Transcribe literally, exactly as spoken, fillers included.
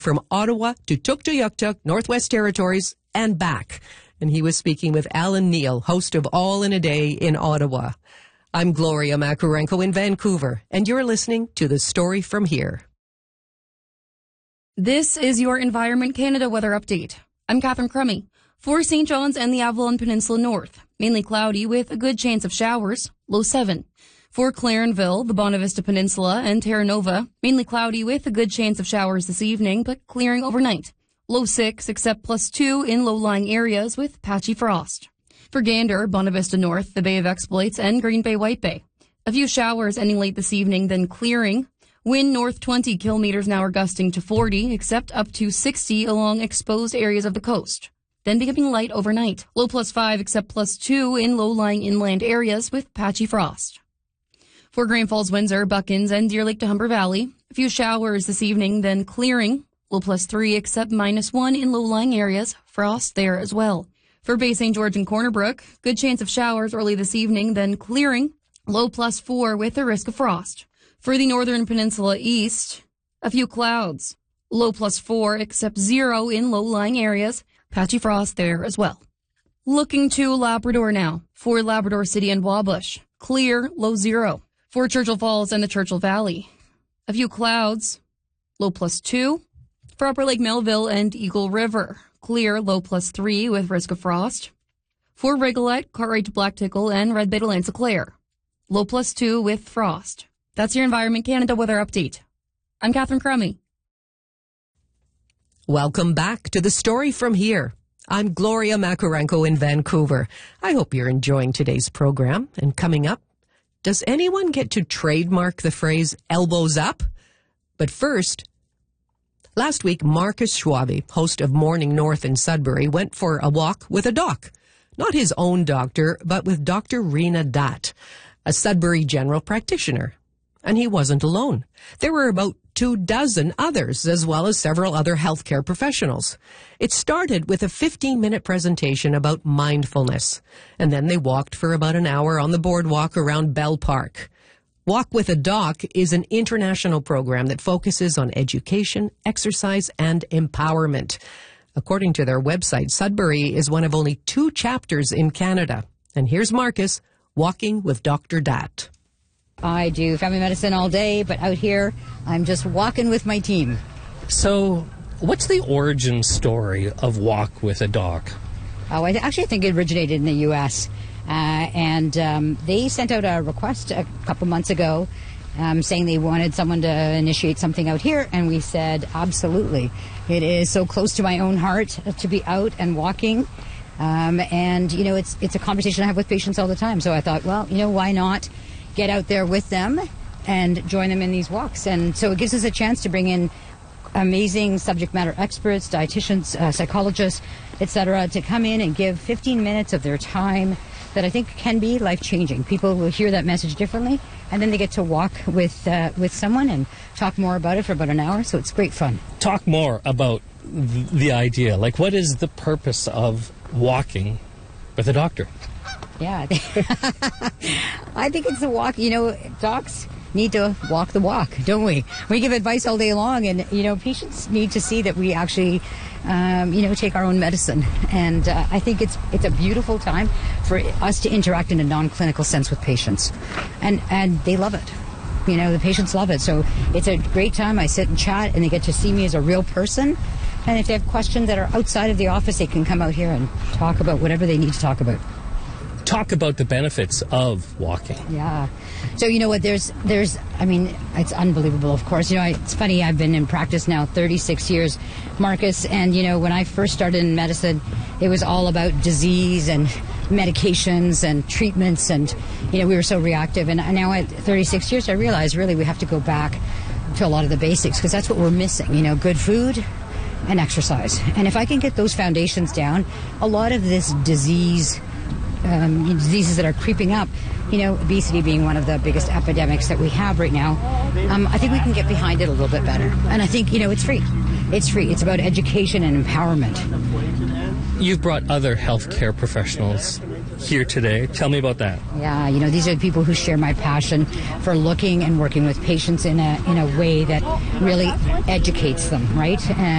from Ottawa to Tuktoyaktuk, Northwest Territories, and back. And he was speaking with Alan Neal, host of All in a Day in Ottawa. I'm Gloria Makurenko in Vancouver, and you're listening to The Story from Here. This is your Environment Canada weather update. I'm Catherine Crummy. For Saint John's and the Avalon Peninsula North, mainly cloudy with a good chance of showers, low seven. For Clarenville, the Bonavista Peninsula, and Terra Nova, mainly cloudy with a good chance of showers this evening, but clearing overnight. Low six, except plus two in low-lying areas with patchy frost. For Gander, Bonavista North, the Bay of Exploits, and Green Bay White Bay. A few showers ending late this evening, then clearing. Wind north twenty kilometers an hour gusting to forty, except up to sixty along exposed areas of the coast. Then becoming light overnight. Low plus five, except plus two in low-lying inland areas with patchy frost. For Grand Falls, Windsor, Buckins, and Deer Lake to Humber Valley, a few showers this evening, then clearing. Low plus three, except minus one in low-lying areas. Frost there as well. For Bay Saint George and Corner Brook, good chance of showers early this evening, then clearing. Low plus four with a risk of frost. For the Northern Peninsula East, a few clouds. Low plus four, except zero in low-lying areas. Patchy frost there as well. Looking to Labrador now. For Labrador City and Wabush, clear, low zero. For Churchill Falls and the Churchill Valley, a few clouds, low plus two. For Upper Lake Melville and Eagle River, clear, low plus three with risk of frost. For Rigolette, Cartwright to Black Tickle, and Red Bay to Lansa Clare, low plus two with frost. That's your Environment Canada weather update. I'm Catherine Crummy. Welcome back to The Story from Here. I'm Gloria Makurenko in Vancouver. I hope you're enjoying today's program. And coming up, does anyone get to trademark the phrase elbows up? But first, last week, Marcus Schwabe, host of Morning North in Sudbury, went for a walk with a doc. Not his own doctor, but with Doctor Rena Datt, a Sudbury general practitioner. And he wasn't alone. There were about two dozen others, as well as several other healthcare professionals. It started with a fifteen-minute presentation about mindfulness, and then they walked for about an hour on the boardwalk around Bell Park. Walk with a Doc is an international program that focuses on education, exercise, and empowerment. According to their website, Sudbury is one of only two chapters in Canada. And here's Marcus walking with Doctor Datt. I do family medicine all day, but out here, I'm just walking with my team. So, what's the origin story of Walk with a Doc? Oh, I actually think it originated in the U S Uh, and um, they sent out a request a couple months ago um, saying they wanted someone to initiate something out here, and we said, absolutely. It is so close to my own heart to be out and walking. Um, and, you know, it's it's a conversation I have with patients all the time. So I thought, well, you know, why not get out there with them and join them in these walks? And so it gives us a chance to bring in amazing subject matter experts, dietitians, uh, psychologists, et cetera, to come in and give fifteen minutes of their time that I think can be life-changing. People will hear that message differently, and then they get to walk with uh, with someone and talk more about it for about an hour, so it's great fun. Talk more about th- the idea. Like, what is the purpose of walking with a doctor? Yeah, I think it's a walk. You know, docs need to walk the walk, don't we? We give advice all day long, and, you know, patients need to see that we actually, um, you know, take our own medicine. And uh, I think it's it's a beautiful time for us to interact in a non-clinical sense with patients. And, and they love it. You know, the patients love it. So it's a great time. I sit and chat, and they get to see me as a real person. And if they have questions that are outside of the office, they can come out here and talk about whatever they need to talk about. Talk about the benefits of walking. Yeah. So, you know what, there's, there's, I mean, it's unbelievable, of course. You know, I, it's funny, I've been in practice now thirty-six years, Marcus, and, you know, when I first started in medicine, it was all about disease and medications and treatments, and, you know, we were so reactive. And now at thirty-six years, I realize, really, we have to go back to a lot of the basics, because that's what we're missing, you know, good food and exercise. And if I can get those foundations down, a lot of this disease Um, diseases that are creeping up, you know, obesity being one of the biggest epidemics that we have right now, um, I think we can get behind it a little bit better. And I think, you know, it's free. It's free. It's about education and empowerment. You've brought other healthcare professionals here today. Tell me about that. Yeah, you know, these are the people who share my passion for looking and working with patients in a in a way that really educates them, right? And